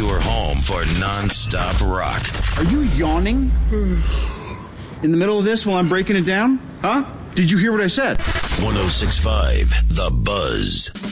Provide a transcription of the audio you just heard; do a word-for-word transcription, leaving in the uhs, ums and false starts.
your home for non-stop rock. Are you yawning in the middle of this while I'm breaking it down? Huh? Did you hear what I said? one oh six point five The Buzz.